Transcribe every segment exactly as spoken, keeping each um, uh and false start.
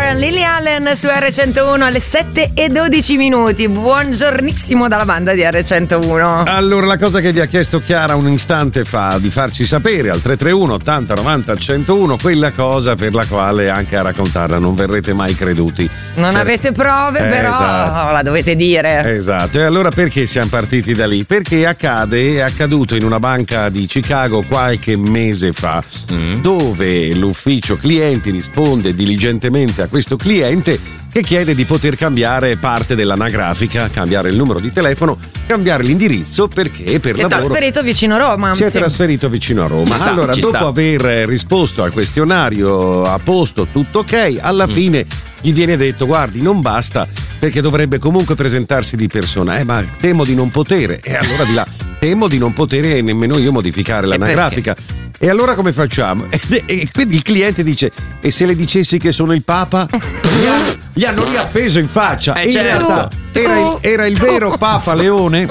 era Lily Allen su erre centouno alle sette e dodici minuti. Buongiornissimo dalla banda di erre centouno. Allora, la cosa che vi ha chiesto Chiara un istante fa di farci sapere al tre tre uno ottanta novanta centouno, quella cosa per la quale anche a raccontarla non verrete mai creduti. Non per... avete prove, eh, però esatto. la dovete dire. Esatto. E allora perché siamo partiti da lì? Perché accade, è accaduto in una banca di Chicago qualche mese fa, mm. dove l'ufficio clienti risponde diligentemente a questo cliente che chiede di poter cambiare parte dell'anagrafica, cambiare il numero di telefono, cambiare l'indirizzo perché per si lavoro è trasferito vicino a Roma. si è sì. trasferito vicino a Roma. Ci sta, allora, ci dopo sta. aver risposto al questionario a posto, tutto ok, alla mm. fine gli viene detto: guardi, non basta, perché dovrebbe comunque presentarsi di persona. Eh, ma temo di non potere. E allora di là, temo di non potere nemmeno io modificare l'anagrafica. E allora come facciamo? E, e quindi il cliente dice: e se le dicessi che sono il Papa? Gli hanno, gli hanno riappeso in faccia. Eh, in certo. realtà era il, era il vero Papa Leone,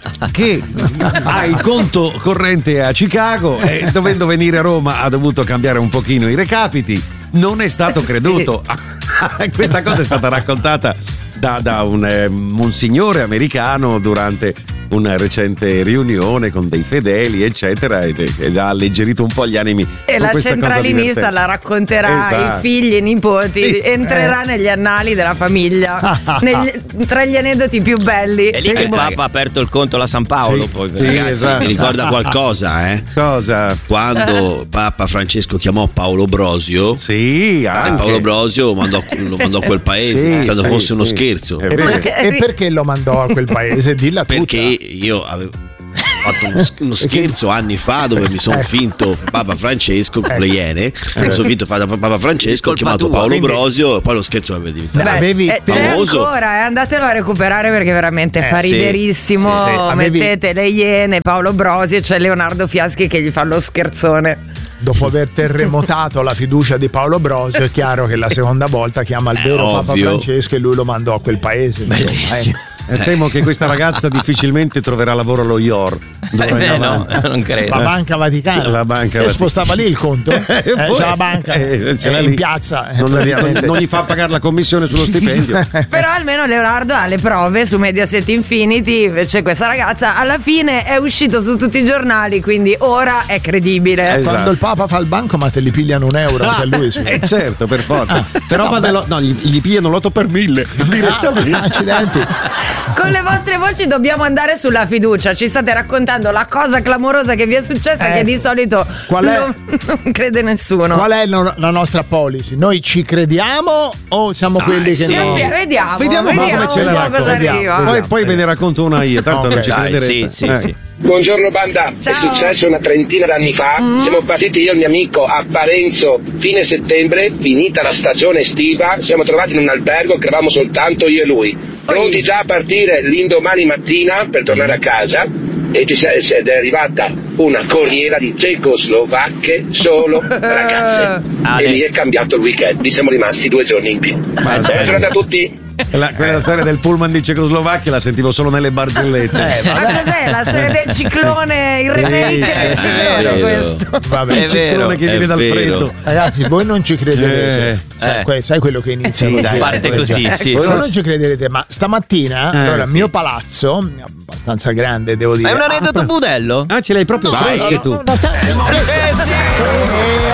che ha il conto corrente a Chicago e dovendo venire a Roma ha dovuto cambiare un pochino i recapiti. Non è stato creduto. Sì. Questa cosa è stata raccontata da, da un, eh, un signore americano durante una recente riunione con dei fedeli, eccetera, ed, ed ha alleggerito un po' gli animi. E con la questa centralinista cosa la racconterà esatto. ai figli e nipoti, Sì. entrerà eh. negli annali della famiglia, negli, tra gli aneddoti più belli. È lì che il Papa ha aperto il conto alla San Paolo. Sì, poi, sì, ragazzi, esatto. Mi ricorda qualcosa, eh? Cosa? Quando Papa Francesco chiamò Paolo Brosio, Sì, anche. eh, Paolo Brosio mandò, lo mandò a quel paese, Sì, pensando sì, fosse uno sì. scherzo. È E vero. perché, e perché lo mandò a quel paese? Dilla tutta. Perché io avevo fatto uno, uno scherzo anni fa dove mi sono finto Papa Francesco con le Iene, mi sono finto fare Papa Francesco, ho Colpa chiamato tua, Paolo quindi- Brosio e poi lo scherzo aveva diventato Beh, avevi- eh, c'è famoso. ancora, eh, andatelo a recuperare perché veramente Eh, fa sì, riderissimo. sì, sì. Avevi- Mettete le Iene, Paolo Brosi e c'è Leonardo Fiaschi che gli fa lo scherzone. Dopo aver terremotato la fiducia di Paolo Brosio, è chiaro che la seconda volta chiama il È vero Papa ovvio. Francesco e lui lo mandò a quel paese. insomma, Bellissimo. eh. E temo che questa ragazza difficilmente troverà lavoro allo I O R. d'ora in Eh, no, avanti. non credo. La banca vaticana. La banca e Vaticana. spostava lì il conto? Eh, Eh, c'è poi- la banca eh, ce l'ha è lì. in piazza. eh, Non, praticamente. non gli fa pagare la commissione sullo stipendio. Però almeno Leonardo ha le prove su Mediaset Infinity. Invece questa ragazza alla fine è uscito su tutti i giornali, quindi ora è credibile. Esatto. Quando il Papa fa il banco, ma te li pigliano un euro anche a lui. sì. Eh certo, per forza. Però no, quando beh. lo- no, gli, gli pigliano l'otto per mille direttamente. Ah, accidenti. Con le vostre voci dobbiamo andare sulla fiducia. Ci state raccontando la cosa clamorosa che vi è successa, Eh, che di solito qual è- non, non crede nessuno. Qual è no- la nostra policy? Noi ci crediamo o siamo quelli che Sì, no? vediamo, Vediamo, vediamo, come ce la un po' racconta. cosa Vediamo, arriva. vediamo. Poi, poi ve ne racconto una io, tanto Ok. non ci Dai, crederete. sì, sì, Eh. sì. Buongiorno banda, Ciao. è successo una trentina d'anni fa, Mm. siamo partiti io e il mio amico a Parenzo fine settembre, finita la stagione estiva, siamo trovati in un albergo che eravamo soltanto io e lui, pronti già a partire l'indomani mattina per tornare a casa e ci si è, ed è arrivata una corriera di cecoslovacche solo ragazze Ah, e eh. lì è cambiato il weekend, lì siamo rimasti due giorni in più. Buona giornata a tutti. La, quella storia del pullman di Cecoslovacchia la sentivo solo nelle barzellette. Ma cos'è la storia del ciclone, il remake Sì, del eh, ciclone è questo? Vabbè. Il È vero, ciclone che è viene dal vero. freddo. Ragazzi, voi non ci crederete. Eh, sai, eh. que- sai quello che inizia Sì, così? dai, parte così, Ecco, sì. voi sì. non ci crederete, ma stamattina, Eh, allora, il sì. mio palazzo, abbastanza grande, devo dire. È un aneddoto budello? Ah, ce l'hai proprio Vai. fresche No, tu. no, no, sta- Eh sì! Eh,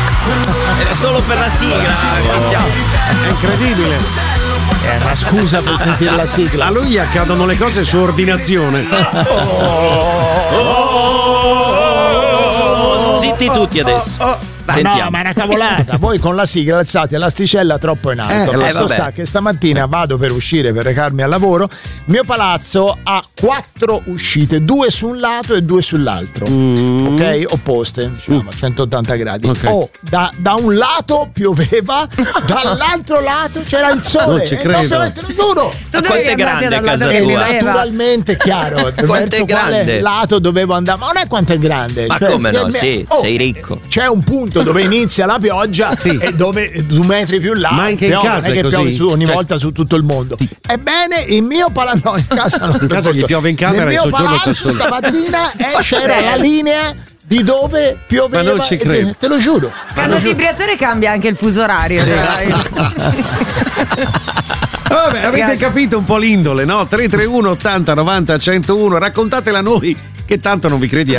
Ale. Era solo per la sigla. È incredibile. È una scusa per sentire la sigla. A lui gli accadono le cose su ordinazione. Zitti tutti adesso. Ma Sentiamo. no, ma è una cavolata. Voi con la sigla alzate l'asticella troppo in alto. Eh, Fatto eh, vabbè. sta che stamattina vado per uscire, per recarmi al lavoro. Il mio palazzo ha quattro uscite, due su un lato e due sull'altro. Ok? Opposte, diciamo, a centottanta gradi. Ok. Oh, da, da un lato pioveva, dall'altro lato c'era il sole. Non ci E credo. proprio te lo giuro. Tu Ma quanto è grande dal lato casa che E tua? pioveva. naturalmente chiaro Quanto è verso quale grande? lato dovevo andare, ma non è quanto è grande. Ma Cioè, come no? eh, Sì, oh, sei ricco. c'è un punto punto dove inizia la pioggia Sì. e dove due metri più là Ma anche in piove, casa non è è che piove così? su, ogni Cioè- volta su tutto il mondo. Ebbene, il mio palazzo, no, in casa non In casa gli piove in camera Nel e mio soggiorno palazzo da solo. stamattina eh, c'era la linea di dove pioveva. Ma non ci e- credo. Te lo giuro. Casa di Briatore cambia anche il fuso orario. dai. Vabbè, avete Ragazzi. capito un po' l'indole, no? tre tre uno ottanta novanta centouno, raccontatela a noi che tanto non vi crediamo.